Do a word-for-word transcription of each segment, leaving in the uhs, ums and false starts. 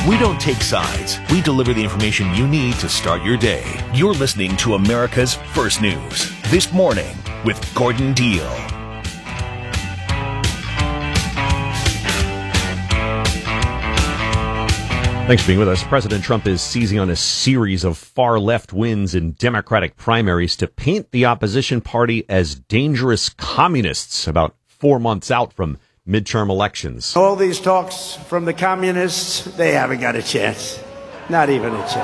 We don't take sides. We deliver the information you need to start your day. You're listening to America's First News. This Morning with Gordon Deal. Thanks for being with us. President Trump is seizing on a series of far-left wins in Democratic primaries to paint the opposition party as dangerous communists about four months out from midterm elections. All these talks from the communists, they haven't got a chance. Not even a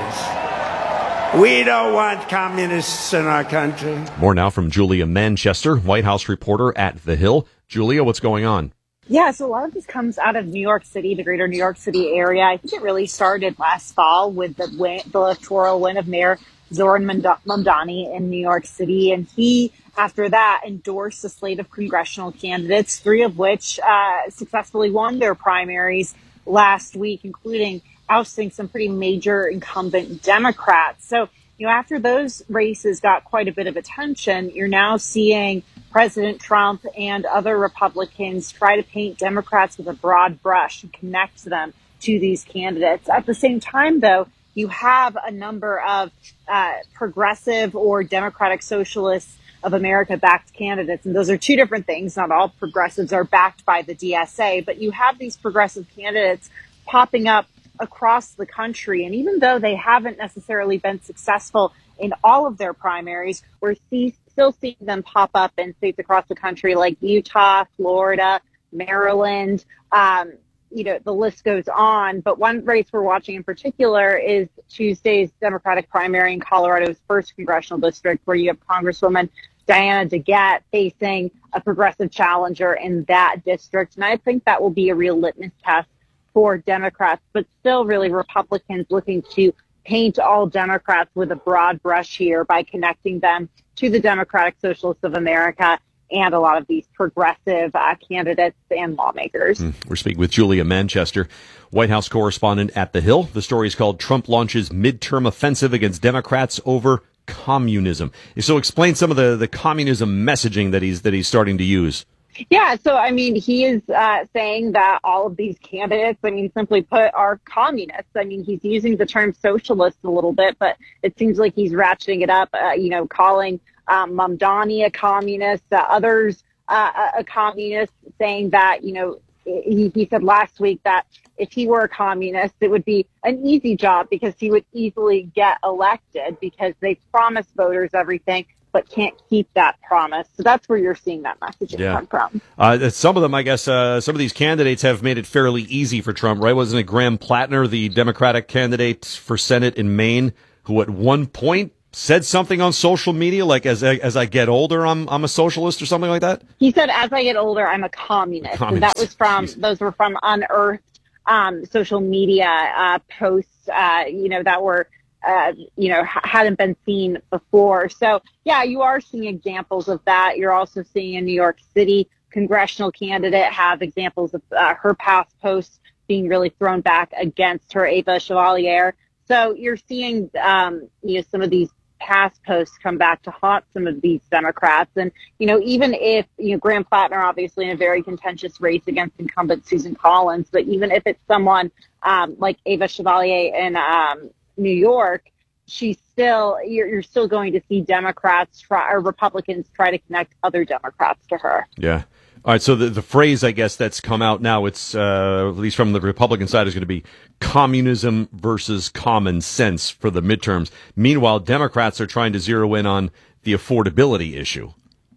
chance. We don't want communists in our country. More now from Julia Manchester, White House reporter at The Hill. Julia, what's going on? Yeah, so a lot of this comes out of New York City, the greater New York City area. I think it really started last fall with the, win, the electoral win of Mayor Zoran Mamdani in New York City. And he, after that, endorsed a slate of congressional candidates, three of which uh, successfully won their primaries last week, including ousting some pretty major incumbent Democrats. So, you know, after those races got quite a bit of attention, you're now seeing President Trump and other Republicans try to paint Democrats with a broad brush and connect them to these candidates. At the same time, though, you have a number of uh, progressive or Democratic Socialists of America-backed candidates, and those are two different things. Not all progressives are backed by the D S A, but you have these progressive candidates popping up across the country. And even though they haven't necessarily been successful in all of their primaries, we're see, still seeing them pop up in states across the country like Utah, Florida, Maryland. Um, you know, the list goes on. But one race we're watching in particular is Tuesday's Democratic primary in Colorado's first congressional district, where you have Congresswoman Diana DeGette facing a progressive challenger in that district. And I think that will be a real litmus test for Democrats, but still really Republicans looking to paint all Democrats with a broad brush here by connecting them to the Democratic Socialists of America and a lot of these progressive uh, candidates and lawmakers. Mm. We're speaking with Julia Manchester, White House correspondent at The Hill. The story is called Trump Launches Midterm Offensive Against Democrats Over Communism. So explain some of the, the communism messaging that he's that he's starting to use. Yeah, so, I mean, he is uh, saying that all of these candidates, I mean, simply put, are communists. I mean, he's using the term socialist a little bit, but it seems like he's ratcheting it up, uh, you know, calling um, Mamdani a communist, uh, others uh, a communist, saying that, you know, he, he said last week that if he were a communist, it would be an easy job because he would easily get elected because they promised voters everything, but can't keep that promise. So that's where you're seeing that messaging yeah. come from. Uh, some of them, I guess, uh, some of these candidates have made it fairly easy for Trump, right? Wasn't it Graham Plattner, the Democratic candidate for Senate in Maine, who at one point said something on social media like, as I, as I get older, I'm I'm a socialist or something like that? He said, as I get older, I'm a communist. communist. And that was from, Jeez. those were from unearthed um, social media uh, posts, uh, you know, that were, Uh, you know, ha- hadn't been seen before. So, yeah, you are seeing examples of that. You're also seeing in New York City, congressional candidate have examples of uh, her past posts being really thrown back against her, Ava Chevalier. So you're seeing, um, you know, some of these past posts come back to haunt some of these Democrats. And, you know, even if, you know, Graham Plattner, obviously in a very contentious race against incumbent Susan Collins, but even if it's someone um, like Ava Chevalier in um, New York, she's still, you're, you're still going to see Democrats try, or Republicans try to connect other Democrats to her. Yeah. All right. So the, the phrase, I guess, that's come out now, it's, uh, at least from the Republican side, is going to be communism versus common sense for the midterms. Meanwhile, Democrats are trying to zero in on the affordability issue.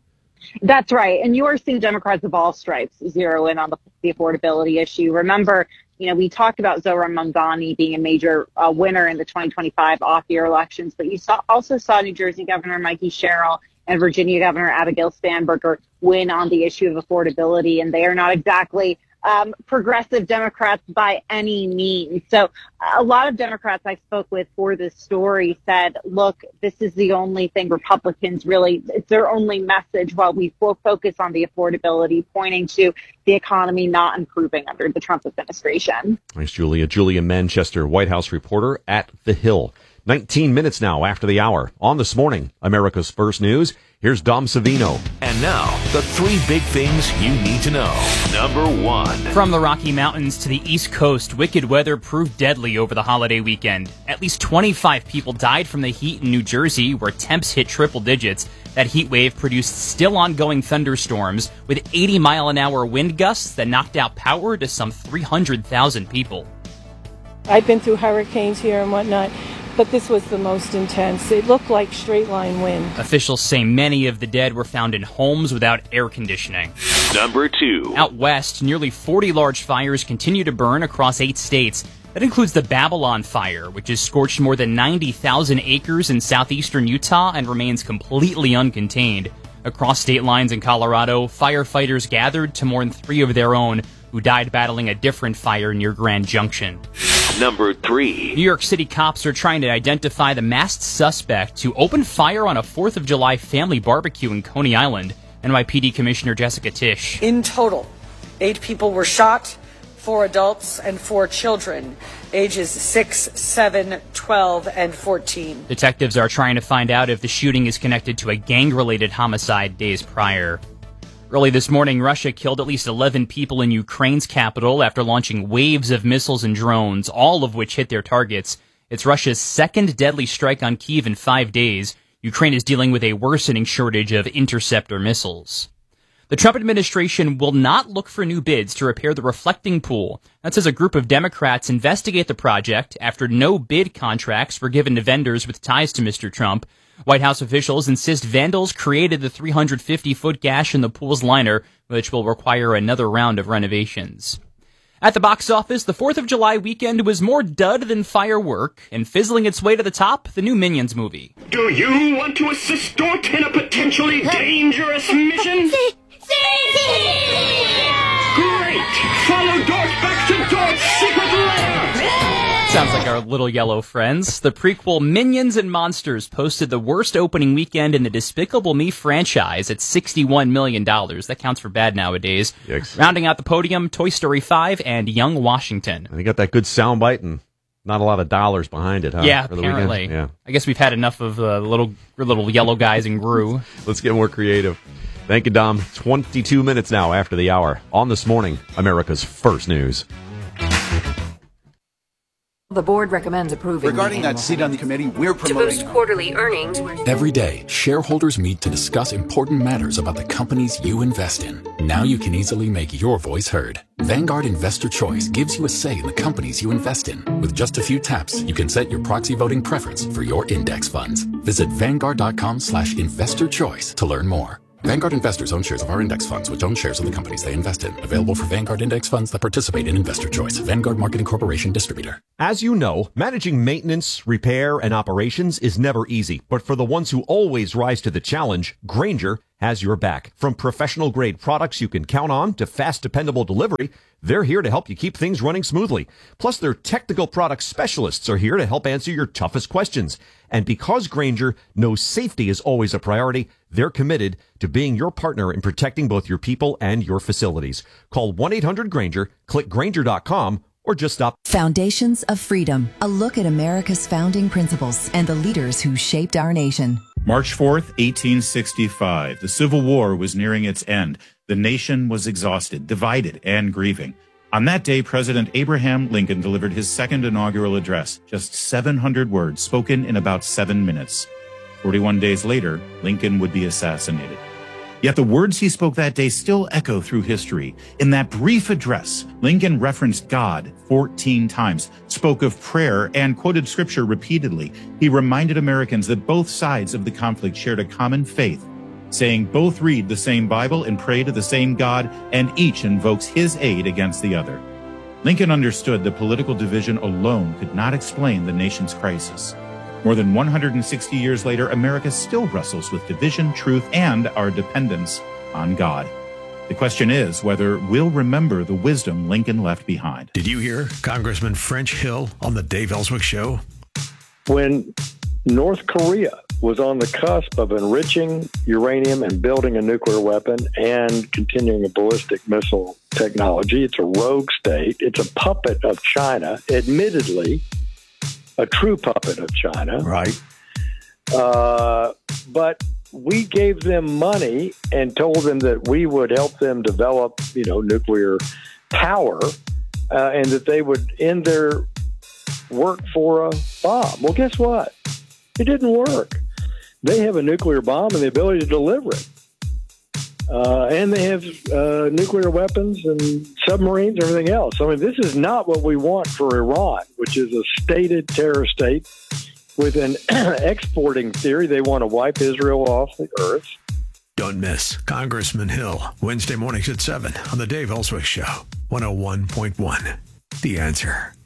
That's right. And you are seeing Democrats of all stripes zero in on the, the affordability issue. Remember, you know, we talked about Zoran Mamdani being a major uh, winner in the twenty twenty-five off-year elections, but you saw, also saw New Jersey Governor Mikey Sherrill and Virginia Governor Abigail Spanberger win on the issue of affordability, and they are not exactly um, progressive Democrats by any means. So a lot of Democrats I spoke with for this story said, look, this is the only thing Republicans really, it's their only message while we will focus on the affordability, pointing to the economy not improving under the Trump administration. Thanks, Julia. Julia Manchester, White House reporter at The Hill. nineteen minutes now after the hour. On This Morning, America's First News. Here's Dom Savino. And now, the three big things you need to know. Number one. From the Rocky Mountains to the East Coast, wicked weather proved deadly over the holiday weekend. At least twenty-five people died from the heat in New Jersey, where temps hit triple digits. That heat wave produced still ongoing thunderstorms with eighty mile an hour wind gusts that knocked out power to some three hundred thousand people. I've been through hurricanes here and whatnot, but this was the most intense. It looked like straight line wind. Officials say many of the dead were found in homes without air conditioning. Number two. Out west, nearly forty large fires continue to burn across eight states. That includes the Babylon Fire, which has scorched more than ninety thousand acres in southeastern Utah and remains completely uncontained. Across state lines in Colorado, firefighters gathered to mourn three of their own who died battling a different fire near Grand Junction. Number three. New York City cops are trying to identify the masked suspect who opened fire on a fourth of July family barbecue in Coney Island. N Y P D Commissioner Jessica Tisch. In total, eight people were shot, four adults and four children, ages six, seven, twelve, and fourteen. Detectives are trying to find out if the shooting is connected to a gang-related homicide days prior. Early this morning, Russia killed at least eleven people in Ukraine's capital after launching waves of missiles and drones, all of which hit their targets. It's Russia's second deadly strike on Kyiv in five days. Ukraine is dealing with a worsening shortage of interceptor missiles. The Trump administration will not look for new bids to repair the reflecting pool. That's as a group of Democrats investigate the project after no bid contracts were given to vendors with ties to Mister Trump. White House officials insist vandals created the three hundred fifty foot gash in the pool's liner, which will require another round of renovations. At the box office, the fourth of July weekend was more dud than firework, and fizzling its way to the top, the new Minions movie. Do you want to assist Dort in a potentially dangerous mission? Great! Follow Dort back to Dort's secret lair! Sounds like our little yellow friends. The prequel Minions and Monsters posted the worst opening weekend in the Despicable Me franchise at sixty-one million dollars. That counts for bad nowadays. Yikes. Rounding out the podium, Toy Story five and Young Washington. And they got that good soundbite and not a lot of dollars behind it, huh? Yeah, for the apparently. weekend? Yeah. I guess we've had enough of uh, little little yellow guys in Gru. Let's get more creative. Thank you, Dom. twenty-two minutes now after the hour. On This Morning, America's First News. The board recommends approving. Regarding that seat on the committee, we're promoting to boost quarterly earnings. Every day, shareholders meet to discuss important matters about the companies you invest in. Now you can easily make your voice heard. Vanguard Investor Choice gives you a say in the companies you invest in. With just a few taps, you can set your proxy voting preference for your index funds. Visit Vanguard.com slash investor choice to learn more. Vanguard investors own shares of our index funds, which own shares of the companies they invest in. Available for Vanguard index funds that participate in Investor Choice. Vanguard Marketing Corporation distributor. As you know, managing maintenance, repair, and operations is never easy. But for the ones who always rise to the challenge, Grainger has your back. From professional-grade products you can count on to fast, dependable delivery, they're here to help you keep things running smoothly. Plus, their technical product specialists are here to help answer your toughest questions. And because Grainger knows safety is always a priority, they're committed to being your partner in protecting both your people and your facilities. Call one eight hundred Grainger, click Grainger dot com, or just stop. Foundations of Freedom, a look at America's founding principles and the leaders who shaped our nation. March fourth, eighteen sixty-five. The Civil War was nearing its end. The nation was exhausted, divided, and grieving. On that day, President Abraham Lincoln delivered his second inaugural address, just seven hundred words spoken in about seven minutes. forty-one days later, Lincoln would be assassinated. Yet the words he spoke that day still echo through history. In that brief address, Lincoln referenced God fourteen times, spoke of prayer, and quoted scripture repeatedly. He reminded Americans that both sides of the conflict shared a common faith, saying both read the same Bible and pray to the same God, and each invokes his aid against the other. Lincoln understood that political division alone could not explain the nation's crisis. More than one hundred sixty years later, America still wrestles with division, truth, and our dependence on God. The question is whether we'll remember the wisdom Lincoln left behind. Did you hear Congressman French Hill on the Dave Ellswick Show? When North Korea was on the cusp of enriching uranium and building a nuclear weapon and continuing a ballistic missile technology, it's a rogue state. It's a puppet of China, admittedly, a true puppet of China. Right. Uh, but we gave them money and told them that we would help them develop, you know, nuclear power, uh, and that they would end their work for a bomb. Well, guess what? It didn't work. They have a nuclear bomb and the ability to deliver it. Uh, and they have uh, nuclear weapons and submarines and everything else. I mean, this is not what we want for Iran, which is a stated terror state with an exporting theory. They want to wipe Israel off the earth. Don't miss Congressman Hill, Wednesday mornings at seven on the Dave Ellswick Show, one oh one point one. The Answer.